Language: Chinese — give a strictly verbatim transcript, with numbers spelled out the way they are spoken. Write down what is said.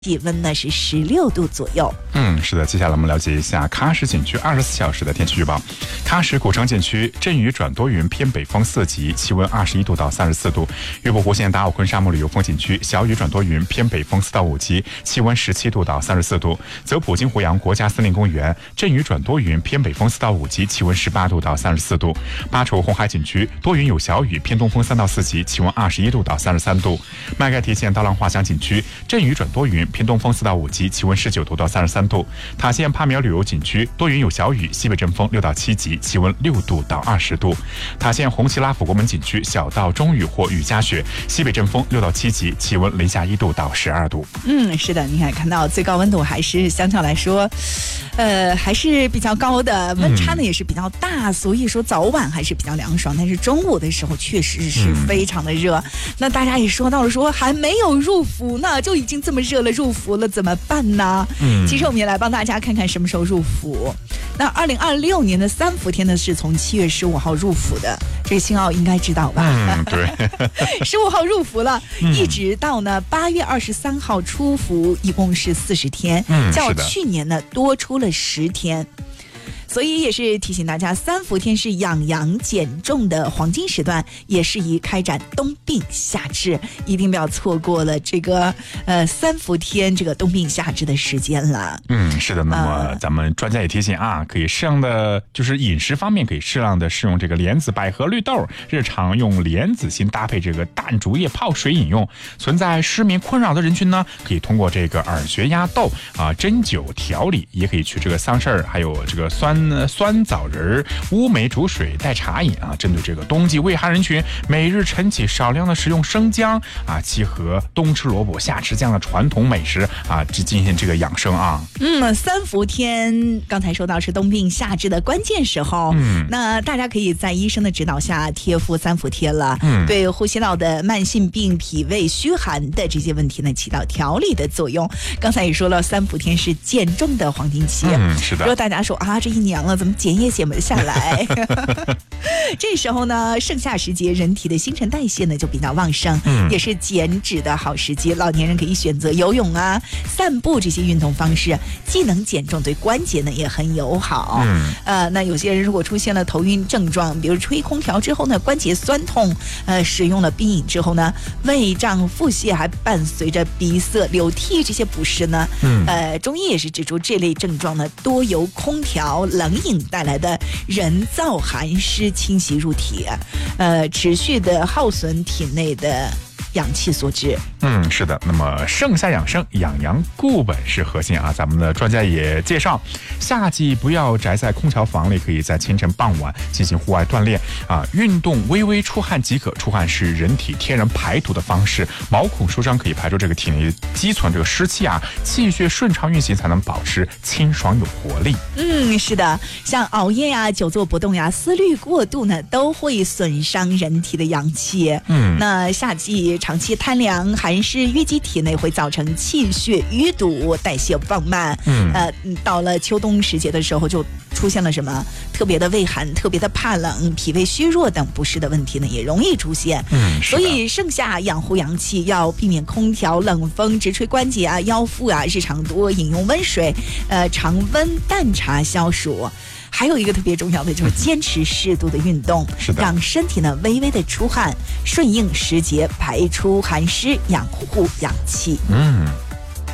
气温呢是十六度左右。 嗯，是的。接下来我们了解一下喀什景区二十四小时的天气预报。喀什古城景区阵雨转多云，偏北风四级，气温二十一度到三十四度。玉博湖县达尔昆沙漠旅游风景区小雨转多云，偏北风四到五级，气温十七度到三十四度。则普京湖洋国家森林公园阵雨转多云，偏北风四到五级，气温十八度到三十四度。巴楚红海景区多云有小雨，偏东风三到四级，气温二十一度到三十三度。麦盖提县刀郎画乡景区阵雨转多云，偏东风四到五级，气温十九度到三十三度。塔县帕米尔旅游景区多云有小雨，西北阵风六到七级，气温六度到二十度。塔县红旗拉府国门景区小到中雨或雨夹雪，西北阵风六到七级，气温零下一度到十二度。 嗯，是的，你看看到最高温度还是相较来说，呃，还是比较高的，温差呢也是比较大，嗯、所以说早晚还是比较凉爽，但是中午的时候确实是非常的热。嗯、那大家也说到了说还没有入伏呢，就已经这么热了，入伏了怎么办呢？嗯，其实我们也来帮大家看看什么时候入伏。那二零二六年的三伏天呢，是从七月十五号入伏的，这个新奥应该知道吧？ 嗯，对， 十五号入伏了，嗯、一直到呢八月二十三号出伏，一共是四十天， 嗯， 较去年呢多出了十天。所以也是提醒大家，三伏天是养阳减重的黄金时段，也适宜开展冬病夏治，一定不要错过了这个呃三伏天这个冬病夏治的时间了。 嗯，是的。那么咱们专家也提醒啊，可以适量的，就是饮食方面可以适量的食用这个莲子、百合、绿豆，日常用莲子心搭配这个淡竹叶泡水饮用。存在失眠困扰的人群呢，可以通过这个耳穴压豆啊、针灸调理，也可以取这个桑葚还有这个酸。酸枣仁、乌梅煮水代茶饮啊，针对这个冬季畏寒人群，每日晨起少量的食用生姜啊，契合冬吃萝卜夏吃姜的传统美食啊，进行这个养生啊。 嗯，三伏天刚才说到是冬病夏治的关键时候，嗯，那大家可以在医生的指导下贴敷三伏贴了，嗯，对呼吸道的慢性病、脾胃虚寒的这些问题呢，起到调理的作用。刚才也说了，三伏天是减重的黄金期， 嗯，是的。 如果大家说啊，这一年了，怎么减也减不下来？这时候呢，盛夏时节，人体的新陈代谢呢就比较旺盛，嗯、也是减脂的好时机。老年人可以选择游泳啊、散步这些运动方式，既能减重，对关节呢也很友好。嗯，呃，那有些人如果出现了头晕症状，比如吹空调之后呢，关节酸痛，呃，使用了冰饮之后呢，胃胀、腹泻，还伴随着鼻塞、流涕这些不适呢，嗯，呃，中医也是指出这类症状呢，多由空调、冷饮带来的人造寒湿侵袭入体，呃，持续的耗损体内的氧气所致。 嗯，是的。那么盛夏养生，养阳固本是核心啊。咱们的专家也介绍，夏季不要宅在空调房里，可以在清晨傍晚进行户外锻炼啊，运动微微出汗即可。出汗是人体天然排毒的方式，毛孔舒张可以排出这个体内积存这个湿气啊，气血顺畅运行，才能保持清爽有活力。 嗯，是的，像熬夜呀、久坐不动呀、思虑过度呢，都会损伤人体的阳气。嗯，那夏季长期贪凉寒湿淤积体内，会造成气血淤堵，代谢放慢。嗯，呃，到了秋冬时节的时候，就出现了什么特别的畏寒、特别的怕冷、脾胃虚弱等不适的问题呢，也容易出现。嗯，所以盛夏养护阳气，要避免空调、冷风直吹关节啊、腰腹啊，日常多饮用温水，呃，常温淡茶消暑。还有一个特别重要的就是坚持适度的运动， 是的， 让身体呢微微的出汗，顺应时节，排出寒湿，养护阳气。 嗯。